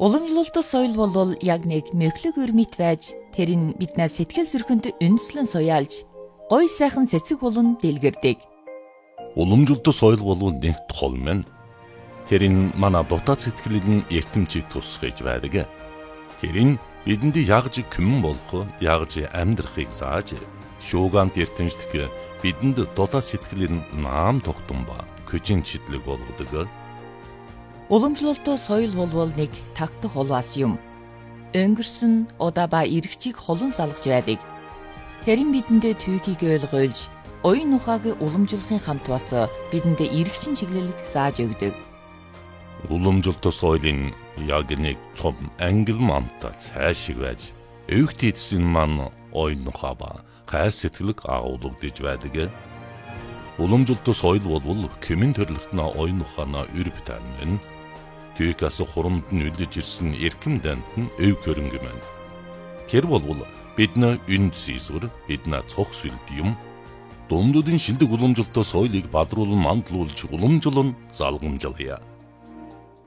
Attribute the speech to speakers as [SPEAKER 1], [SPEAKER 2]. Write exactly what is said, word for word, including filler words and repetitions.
[SPEAKER 1] Уламжлалт соёл бол яг нэг мөглөг өрмөт байж тэр нь биднээс сэтгэл зүрхэнд үндэслэн суяалж гоё сайхан цэцэг болон дэлгэрдэг.
[SPEAKER 2] Уламжлалт соёл бол нэг тол мэн. Тэр нь манай дотоод сэтгэлийн эртэмжийг тусгаж байдаг. Тэр нь бидэнд ягж күмэн болох, ягж амьдрахыг зааж, шуугант эртэмжлэх бидэнд дотоод сэтгэлийн наам тогтун ба көжин чидлэг болгодог.
[SPEAKER 1] Уламжлалт соёл бол нэг тагтах улваас юм. Өнгөрсөн удаа ба иргэчийг холон салгаж байдаг. Тэр нь бидэндээ түүхийг ойлгуулж, оюун ухааг уламжлахын хамт бас бидэндээ иргэчин чиглэлийг зааж өгдөг.
[SPEAKER 2] Уламжлалт соёлын яг нэг том ангил мамтаа цаашиг байж, өвгт эдсэн маань оюун ухаа ба хайр сэтгэлэг агуулгадж байдаг. Уламжлалт соёл бол кемэн төрлөختнө оюун ухаанаа өрб тань. Түүхээс хурамд нь үлдэж ирсэн эрхэм дант нь өв хөрөнгө мэн. Тэр бол бидний үнд сийсвэр, бидний цог сүлд юм. Дундуудын шилдэг уламжлалт соёлыг бадруулан мандлуулж уламжлан залгамжлая.